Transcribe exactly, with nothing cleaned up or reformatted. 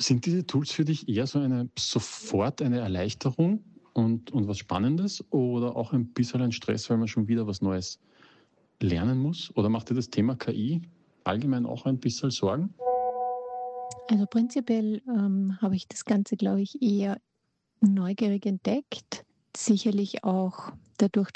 Sind diese Tools für dich eher so eine sofort eine Erleichterung und, und was Spannendes oder auch ein bisschen ein Stress, weil man schon wieder was Neues lernen muss? Oder macht dir das Thema K I allgemein auch ein bisschen Sorgen? Also prinzipiell ähm, habe ich das Ganze, glaube ich, eher neugierig entdeckt. Sicherlich auch dadurch,